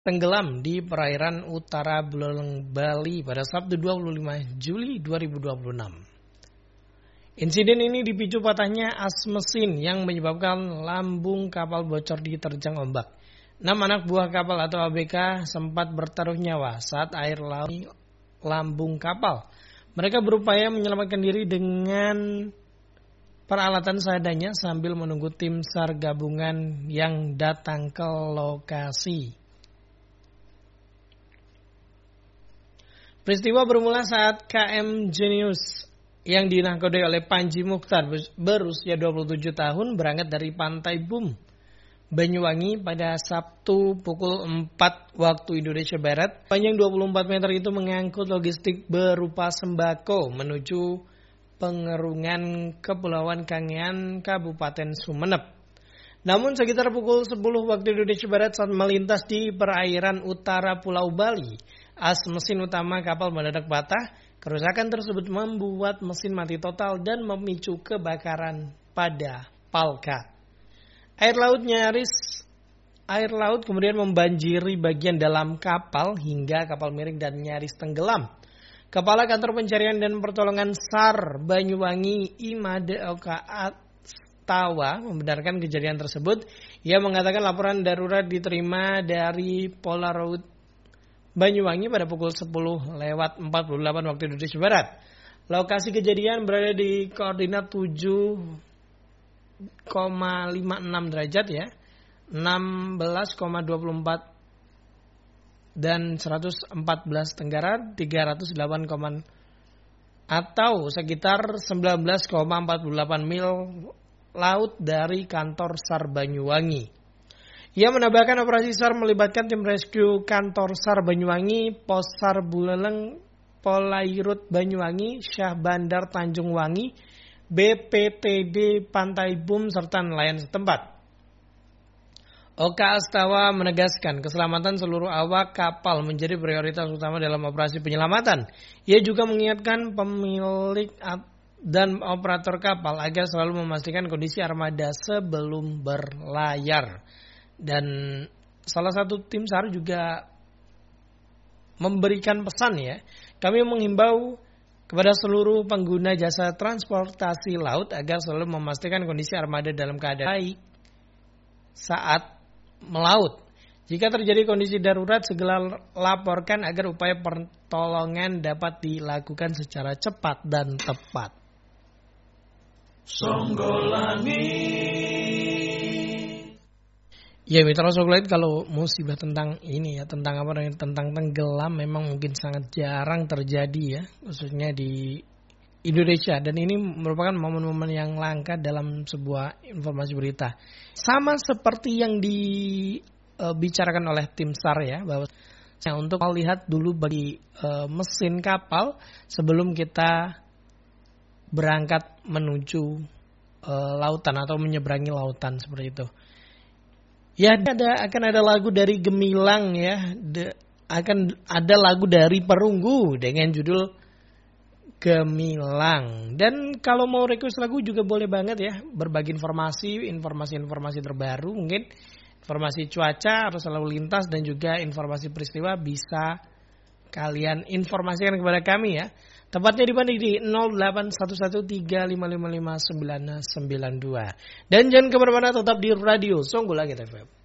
tenggelam di perairan utara Buleleng, Bali pada Sabtu 25 Juli 2026. Insiden ini dipicu patahnya as mesin yang menyebabkan lambung kapal bocor diterjang ombak. 6 anak buah kapal atau ABK sempat bertaruh nyawa saat air laut lambung kapal. Mereka berupaya menyelamatkan diri dengan peralatan seadanya sambil menunggu tim SAR gabungan yang datang ke lokasi. Peristiwa bermula saat KM Genius yang dinahkodai oleh Panji Mukhtar berusia 27 tahun berangkat dari Pantai Bum, Banyuwangi pada Sabtu pukul 4 waktu Indonesia Barat. Panjang 24 meter itu mengangkut logistik berupa sembako menuju Pengerungan Kepulauan Kangean, Kabupaten Sumeneb. Namun sekitar pukul 10 waktu Indonesia Barat saat melintas di perairan utara Pulau Bali, as mesin utama kapal mendadak patah. Kerusakan tersebut membuat mesin mati total dan memicu kebakaran pada palka. Air laut kemudian membanjiri bagian dalam kapal hingga kapal miring dan nyaris tenggelam. Kepala Kantor Pencarian dan Pertolongan SAR Banyuwangi Imade Oka Astawa membenarkan kejadian tersebut. Ia mengatakan laporan darurat diterima dari Polaroid Banyuwangi pada pukul 10:48 waktu Indonesia Barat. Lokasi kejadian berada di koordinat 7,56 derajat ya, 16,24 dan 114 tenggara, 308, atau sekitar 19,48 mil laut dari kantor SAR Banyuwangi. Ia menambahkan operasi SAR melibatkan tim rescue kantor SAR Banyuwangi, Pos SAR Buleleng, Polairut Banyuwangi, Syah Bandar Tanjung Wangi, BPTD Pantai Bum, serta nelayan setempat. Oka Astawa menegaskan keselamatan seluruh awak kapal menjadi prioritas utama dalam operasi penyelamatan. Ia juga mengingatkan pemilik dan operator kapal agar selalu memastikan kondisi armada sebelum berlayar. Dan salah satu tim SAR juga memberikan pesan ya. Kami menghimbau kepada seluruh pengguna jasa transportasi laut agar selalu memastikan kondisi armada dalam keadaan baik saat melaut. Jika terjadi kondisi darurat, segera laporkan agar upaya pertolongan dapat dilakukan secara cepat dan tepat. Songgolani. Ya mitra Songgolani, kalau musibah tentang ini ya, tentang apa namanya, tentang tenggelam memang mungkin sangat jarang terjadi ya, khususnya di Indonesia, dan ini merupakan momen-momen yang langka dalam sebuah informasi berita. Sama seperti yang dibicarakan oleh tim SAR ya, bahwa untuk melihat dulu bagi mesin kapal sebelum kita berangkat menuju lautan atau menyeberangi lautan seperti itu. Ya akan ada lagu dari Gemilang ya, akan ada lagu dari Perunggu dengan judul Gemilang. Dan kalau mau request lagu juga boleh banget ya, berbagi informasi terbaru, mungkin informasi cuaca, arus lalu lintas, dan juga informasi peristiwa bisa kalian informasikan kepada kami ya. Tepatnya di mana di 081135555992. Dan jangan kemana-mana, tetap di Radio Songgolangit FM.